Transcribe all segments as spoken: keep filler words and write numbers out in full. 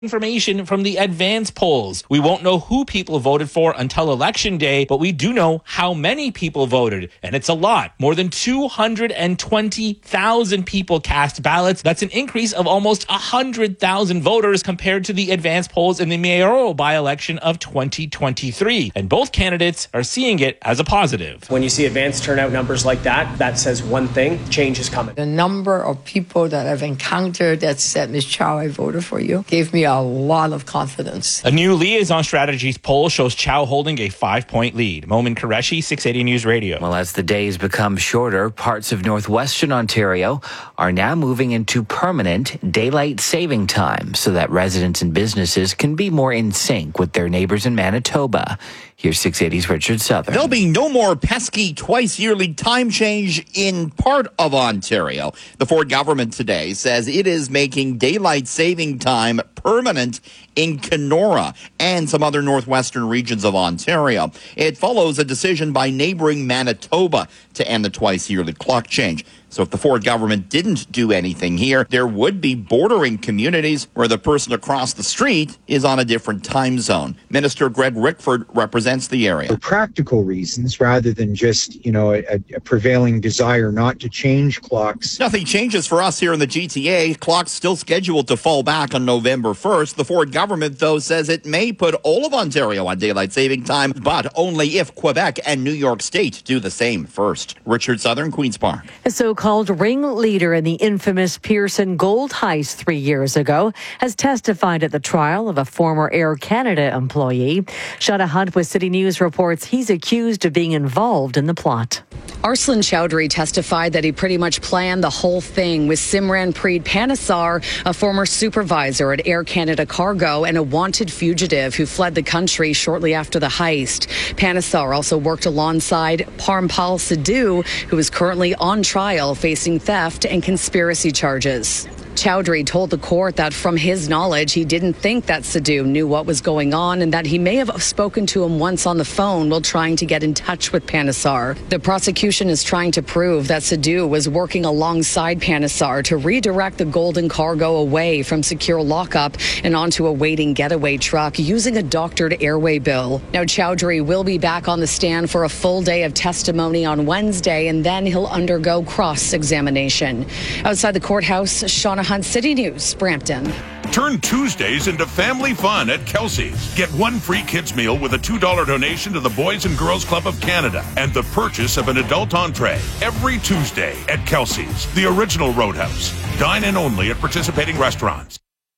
Information from the advance polls. We won't know who people voted for until election day, but we do know how many people voted, and it's a lot. More than two hundred twenty thousand people cast ballots. That's an increase of almost one hundred thousand voters compared to the advance polls in the mayoral by-election of twenty twenty-three. And both candidates are seeing it as a positive. When you see advance turnout numbers like that, that says one thing: change is coming. The number of people that I've encountered that said, Miz Chow, I voted for you, gave me a lot of confidence. A new Liaison Strategies poll shows Chow holding a five-point lead. Momin Qureshi, six eighty News Radio. Well, as the days become shorter, parts of northwestern Ontario are now moving into permanent daylight saving time so that residents and businesses can be more in sync with their neighbors in Manitoba. Here's six eighty's Richard Southern. There'll be no more pesky twice-yearly time change in part of Ontario. The Ford government today says it is making daylight saving time permanent in Kenora and some other northwestern regions of Ontario. It follows a decision by neighboring Manitoba to end the twice-yearly clock change. So if the Ford government didn't do anything here, there would be bordering communities where the person across the street is on a different time zone. Minister Greg Rickford represents the area. For practical reasons, rather than just, you know, a, a prevailing desire not to change clocks. Nothing changes for us here in the G T A. Clocks still scheduled to fall back on November first. The Ford government, though, says it may put all of Ontario on daylight saving time, but only if Quebec and New York State do the same first. Richard Southern, Queen's Park. So called ringleader in the infamous Pearson gold heist three years ago has testified at the trial of a former Air Canada employee. Shana Hunt with City News reports he's accused of being involved in the plot. Arslan Chowdhury testified that he pretty much planned the whole thing with Simran Preet Panesar, a former supervisor at Air Canada Cargo and a wanted fugitive who fled the country shortly after the heist. Panesar also worked alongside Parmpal Sidhu, who is currently on trial facing theft and conspiracy charges. Chowdhury told the court that from his knowledge, he didn't think that Sidhu knew what was going on and that he may have spoken to him once on the phone while trying to get in touch with Panesar. The prosecution is trying to prove that Sidhu was working alongside Panesar to redirect the golden cargo away from secure lockup and onto a waiting getaway truck using a doctored airway bill. Now, Chowdhury will be back on the stand for a full day of testimony on Wednesday, and then he'll undergo cross-examination. Outside the courthouse, Shauna Hunt, City News, Brampton. Turn Tuesdays into family fun at Kelsey's. Get one free kids meal with a two dollar donation to the Boys and Girls Club of Canada and the purchase of an adult entree every Tuesday at Kelsey's, the original Roadhouse. Dine in only at participating restaurants.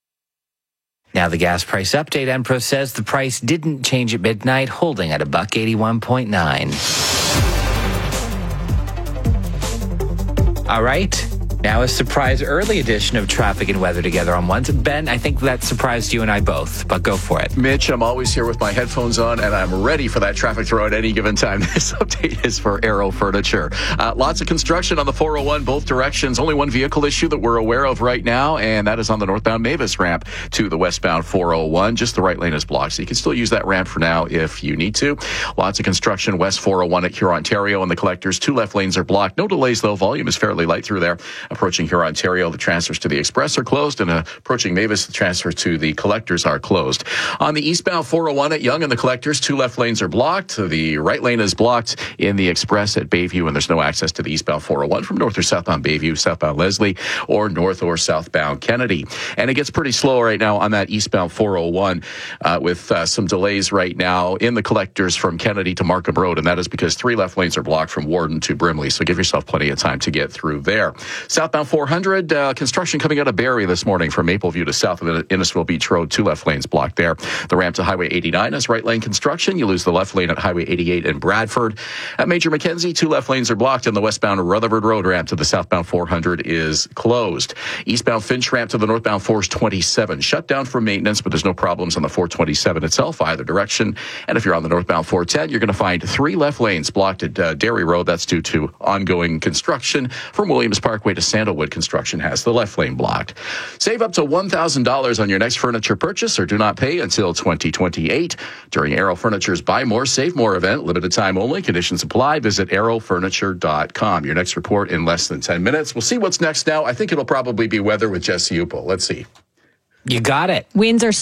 Now the gas price update. Enpro says the price didn't change at midnight, holding at a buck eighty-one point nine. All right. Now a surprise early edition of Traffic and Weather Together on one. Ben, I think that surprised you and I both, but go for it. Mitch, I'm always here with my headphones on, and I'm ready for that traffic throw at any given time. This update is for Aero Furniture. Uh, lots of construction on the four oh one, both directions. Only one vehicle issue that we're aware of right now, and that is on the northbound Mavis ramp to the westbound four oh one. Just the right lane is blocked, so you can still use that ramp for now if you need to. Lots of construction west four oh one at Huron, Ontario, and the collectors. Two left lanes are blocked. No delays, though. Volume is fairly light through there. Approaching Huron, Ontario, the transfers to the Express are closed, and uh, approaching Mavis, the transfers to the collectors are closed. On the eastbound four oh one at Yonge and the collectors, two left lanes are blocked. The right lane is blocked in the Express at Bayview, and there's no access to the eastbound four oh one from north or southbound Bayview, southbound Leslie, or north or southbound Kennedy. And it gets pretty slow right now on that eastbound four oh one uh, with uh, some delays right now in the collectors from Kennedy to Markham Road, and that is because three left lanes are blocked from Warden to Brimley, so give yourself plenty of time to get through there. Southbound four hundred, uh, construction coming out of Barrie this morning from Mapleview to south of Innisfil Beach Road, two left lanes blocked there. The ramp to Highway eighty-nine is right lane construction. You lose the left lane at Highway eighty-eight in Bradford. At Major Mackenzie, two left lanes are blocked, and the westbound Rutherford Road ramp to the southbound four hundred is closed. Eastbound Finch ramp to the northbound four twenty-seven shut down for maintenance, but there's no problems on the four twenty-seven itself either direction. And if you're on the northbound four ten, you're going to find three left lanes blocked at uh, Dairy Road. That's due to ongoing construction. From Williams Parkway to Sandalwood, construction has the left lane blocked. Save up to one thousand dollars on your next furniture purchase, or do not pay until twenty twenty-eight during Aero Furniture's Buy More, Save More event. Limited time only. Conditions apply. Visit aero furniture dot com. Your next report in less than ten minutes. We'll see what's next now. I think it'll probably be weather with Jesse Upel. Let's see. You got it. Winds are